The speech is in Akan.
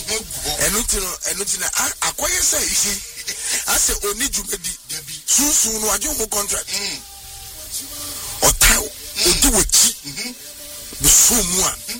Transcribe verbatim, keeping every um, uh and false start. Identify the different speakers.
Speaker 1: enu ti no enu ti na akoye say yi ase oni dwumadi sunsun no ajo ho contract o taw o do wachi be so mu a